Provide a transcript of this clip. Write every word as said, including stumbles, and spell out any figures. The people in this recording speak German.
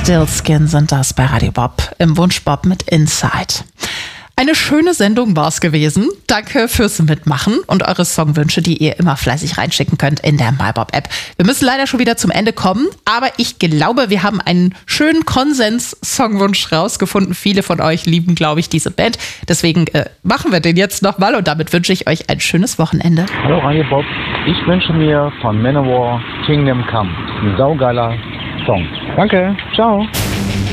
Stillskin sind das bei Radio Bob im Wunschbob mit Inside. Eine schöne Sendung war es gewesen. Danke fürs Mitmachen und eure Songwünsche, die ihr immer fleißig reinschicken könnt in der MyBob-App. Wir müssen leider schon wieder zum Ende kommen, aber ich glaube, wir haben einen schönen Konsens-Songwunsch rausgefunden. Viele von euch lieben, glaube ich, diese Band. Deswegen äh, machen wir den jetzt nochmal und damit wünsche ich euch ein schönes Wochenende. Hallo Radio Bob, ich wünsche mir von Manowar Kingdom Come. Ein saugeiler Song. Danke, ciao.